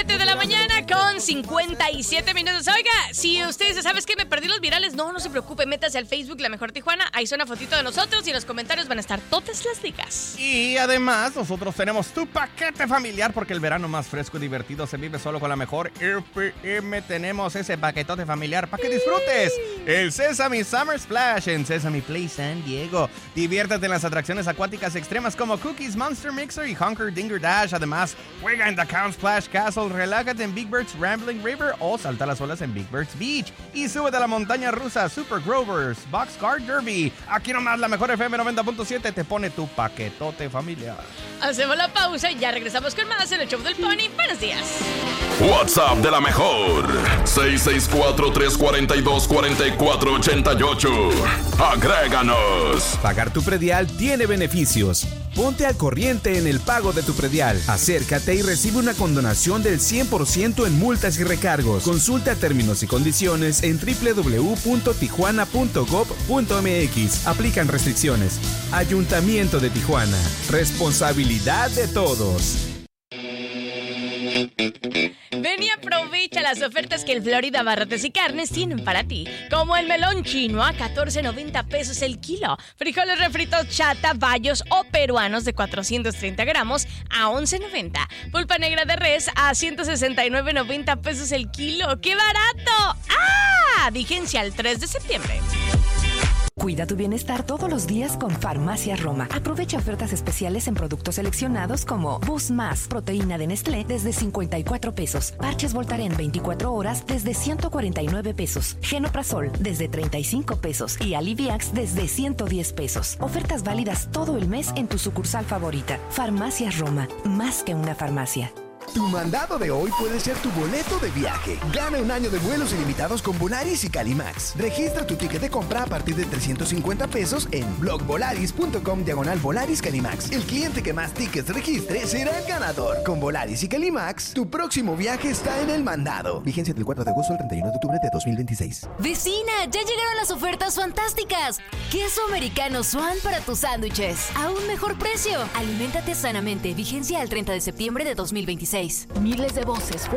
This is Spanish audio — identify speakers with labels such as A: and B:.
A: 7 de la mañana con 57 minutos. Oiga, si ustedes sabes que me perdí los virales, no se preocupe, métase al Facebook La Mejor Tijuana, ahí está una fotito de nosotros y en los comentarios van a estar todas las ligas.
B: Y además, nosotros tenemos tu paquete familiar porque el verano más fresco y divertido se vive solo con la mejor RPM. Tenemos ese paquetote familiar para que disfrutes el Sesame Summer Splash en Sesame Place San Diego. Diviértete en las atracciones acuáticas extremas como Cookies Monster Mixer y Honker Dinger Dash. Además, juega en The Count Splash Castle, relájate en Big Bird's Rambling River o salta las olas en Big Bird's Beach. Y súbete a la montaña rusa Super Grover's Boxcar Derby. Aquí nomás la mejor FM 90.7 te pone tu paquetote familiar.
A: Hacemos la pausa y ya regresamos con más en el show del Pony. Buenos días.
C: WhatsApp de la mejor 664-342-4488. Agréganos.
D: Pagar tu predial tiene beneficios. Ponte al corriente en el pago de tu predial. Acércate y recibe una condonación del 100% en multas y recargos. Consulta términos y condiciones en www.tijuana.gov.mx. Aplican restricciones. Ayuntamiento de Tijuana. Responsabilidad de todos.
A: Ven y aprovecha las ofertas que el Florida Barrotes y Carnes tienen para ti, como el melón chino a $14.90 pesos el kilo, frijoles refritos chata, bayos o peruanos de 430 gramos a $11.90, pulpa negra de res a $169.90 pesos el kilo. ¡Qué barato! ¡Ah! Vigencia el 3 de septiembre.
E: Cuida tu bienestar todos los días con Farmacias Roma. Aprovecha ofertas especiales en productos seleccionados como Boost Más, proteína de Nestlé desde 54 pesos. Parches Voltaren 24 horas desde 149 pesos. Genoprazol desde 35 pesos. Y Aliviax desde 110 pesos. Ofertas válidas todo el mes en tu sucursal favorita. Farmacias Roma, más que una farmacia.
F: Tu mandado de hoy puede ser tu boleto de viaje. Gana un año de vuelos ilimitados con Volaris y Calimax. Registra tu ticket de compra a partir de 350 pesos en blogvolaris.com/Volaris Calimax. El cliente que más tickets registre será el ganador. Con Volaris y Calimax, tu próximo viaje está en el mandado. Vigencia del 4 de agosto al 31 de octubre de 2026.
G: Vecina, ya llegaron las ofertas fantásticas. Queso americano Swan para tus sándwiches. A un mejor precio. Aliméntate sanamente. Vigencia al 30 de septiembre de 2026.
E: Miles de voces